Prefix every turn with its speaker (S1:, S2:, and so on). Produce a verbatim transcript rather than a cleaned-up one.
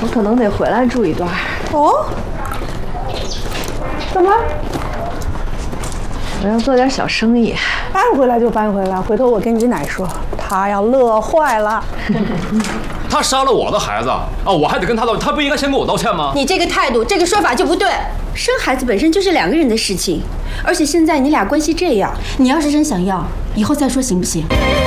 S1: 我可能得回来住一段。
S2: 哦？怎么？
S1: 我要做点小生意。
S2: 搬回来就搬回来，回头我跟你奶说，他要乐坏了。
S3: 他杀了我的孩子啊，我还得跟他道歉，他不应该先跟我道歉吗？
S4: 你这个态度，这个说法就不对。生孩子本身就是两个人的事情，而且现在你俩关系这样，你要是真想要，以后再说行不行？